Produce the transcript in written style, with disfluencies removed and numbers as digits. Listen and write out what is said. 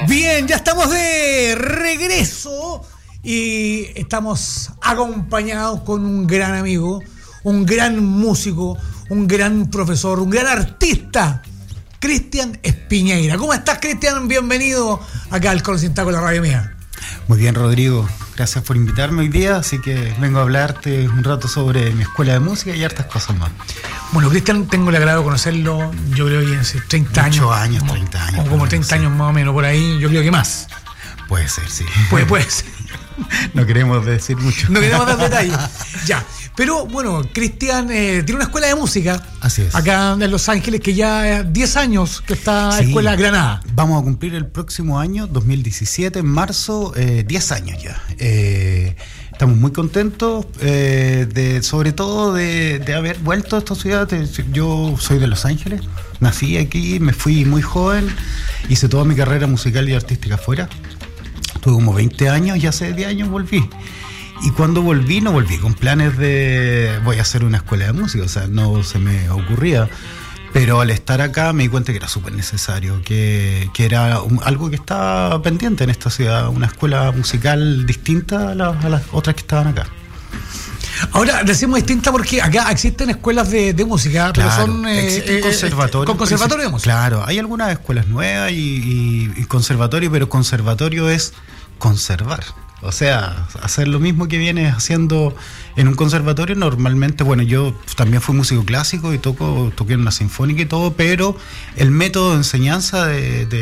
Bien, ya estamos de regreso y estamos acompañados con un gran amigo, un gran músico, un gran profesor, un gran artista, Cristian Espiñeira. ¿Cómo estás, Cristian? Bienvenido acá al Conocimiento con la radio mía. Muy bien, Rodrigo. Gracias por invitarme hoy día, así que vengo a hablarte un rato sobre mi escuela de música y hartas cosas más. Bueno, Cristian, tengo el agrado de conocerlo, yo creo que hace 30 años. 8 años, 30 años. Como 30 años más o menos por ahí, yo creo que más. Puede ser, sí. Puede ser. No queremos decir mucho. No queremos dar detalles. Ya. Pero bueno, Cristian tiene una escuela de música. Así es. Acá en Los Ángeles, que ya 10 años que está Sí. Escuela Granada. Vamos a cumplir el próximo año, 2017, en marzo, 10 años ya. Estamos muy contentos, sobre todo de haber vuelto a esta ciudad. Yo soy de Los Ángeles, nací aquí, me fui muy joven, hice toda mi carrera musical y artística afuera. Tuve como 20 años y hace 10 años volví. Y cuando volví, no volví con planes de voy a hacer una escuela de música, o sea, no se me ocurría. Pero al estar acá me di cuenta que era súper necesario, que era algo que estaba pendiente en esta ciudad, una escuela musical distinta a las otras que estaban acá. Ahora, decimos distinta porque acá existen escuelas de música, Claro, pero son existen conservatorios. con conservatorio de música. Claro, hay algunas escuelas nuevas y conservatorio, pero conservatorio es conservar. O sea, hacer lo mismo que vienes haciendo en un conservatorio normalmente. Bueno, yo también fui músico clásico y toqué en una sinfónica y todo, pero el método de enseñanza de